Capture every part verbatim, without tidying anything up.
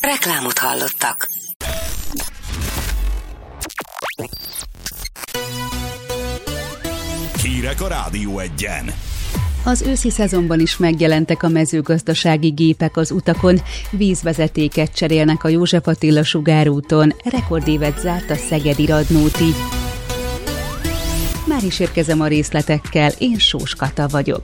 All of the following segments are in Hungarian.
Reklámot hallottak. Hírek a Rádió Egyen. Az őszi szezonban is megjelentek a mezőgazdasági gépek az utakon, vízvezetéket cserélnek a József Attila sugárúton, rekordévet zárt a szegedi Radnóti. Már is érkezem a részletekkel, én Sós Kata vagyok.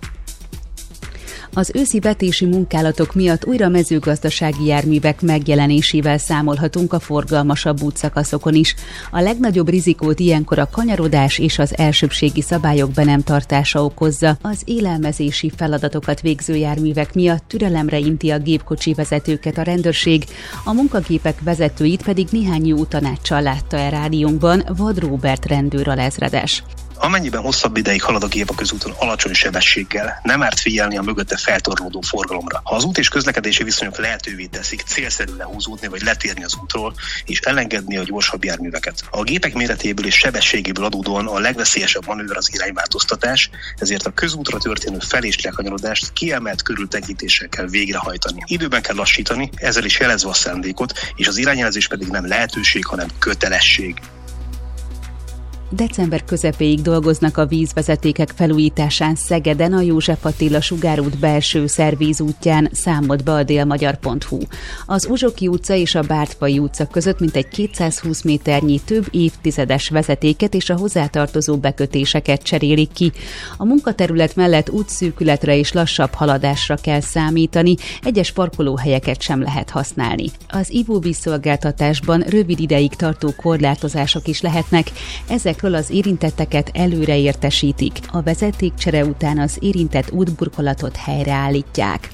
Az őszi vetési munkálatok miatt újra mezőgazdasági járművek megjelenésével számolhatunk a forgalmasabb útszakaszokon is. A legnagyobb rizikót ilyenkor a kanyarodás és az elsőbbségi szabályok be nem tartása okozza. Az élelmezési feladatokat végző járművek miatt türelemre inti a gépkocsi vezetőket a rendőrség, a munkagépek vezetőit pedig néhány jó tanáccsal látta el rádiónkban Vad Róbert rendőralezredes. Amennyiben hosszabb ideig halad a gép a közúton alacsony sebességgel, nem árt figyelni a mögötte feltorlódó forgalomra. Ha az út és közlekedési viszonyok lehetővé teszik, célszerű lehúzódni vagy letérni az útról, és elengedni a gyorsabb járműveket. A gépek méretéből és sebességéből adódóan a legveszélyesebb manőver az irányváltoztatás, ezért a közútra történő fel- és lekanyarodást kiemelt körültekintéssel kell végrehajtani. Időben kell lassítani, ezzel is jelezve a szándékot, és az irányjelzés pedig nem lehetőség, hanem kötelesség. December közepéig dolgoznak a vízvezetékek felújításán Szegeden, a József Attila sugárút belső szervízútján, számolt be a délmagyar pont hu. Az Uzsoki utca és a Bártfai utca között mintegy kétszázhúsz méternyi több évtizedes vezetéket és a hozzátartozó bekötéseket cserélik ki. A munkaterület mellett útszűkületre és lassabb haladásra kell számítani, egyes parkolóhelyeket sem lehet használni. Az ivóvízszolgáltatásban rövid ideig tartó korlátozások is lehetnek, ezek az érintetteket előre értesítik. A vezetékcsere után az érintett útburkolatot helyreállítják.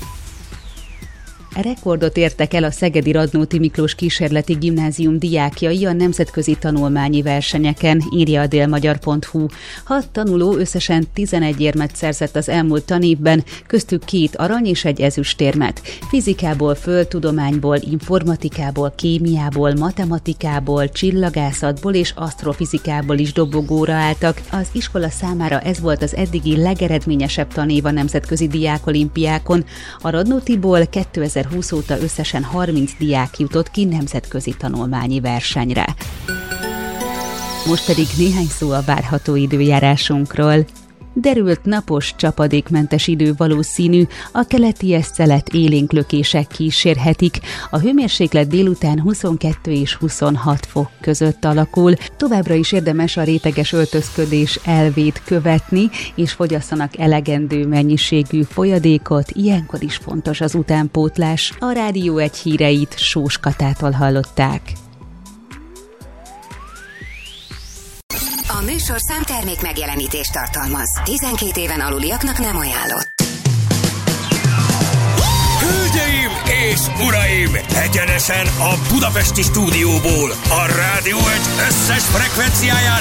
Rekordot értek el a szegedi Radnóti Miklós Kísérleti Gimnázium diákjai a nemzetközi tanulmányi versenyeken, írja a délmagyar pont hu. Hat tanuló összesen tizenegy érmet szerzett az elmúlt tanévben, köztük két arany és egy ezüstérmet. Fizikából, földtudományból, informatikából, kémiából, matematikából, csillagászatból és asztrofizikából is dobogóra álltak. Az iskola számára ez volt az eddigi legeredményesebb tanév a nemzetközi diákolimpiákon. A Radnótiból kétezer-húsz óta összesen harminc diák jutott ki nemzetközi tanulmányi versenyre. Most pedig néhány szó a várható időjárásunkról. Derült, napos, csapadékmentes idő valószínű, a keleti eszcelet élénk lökések kísérhetik. A hőmérséklet délután huszonkettő és huszonhat fok között alakul. Továbbra is érdemes a réteges öltözködés elvét követni, és fogyasszanak elegendő mennyiségű folyadékot, ilyenkor is fontos az utánpótlás. A Rádió Egy híreit Sós Katától hallották. A műsorszám termék megjelenítést tartalmaz. tizenkét éven aluliaknak nem ajánlott. Hölgyeim és uraim! Egyenesen a budapesti stúdióból, a Rádió Egy összes frekvenciáján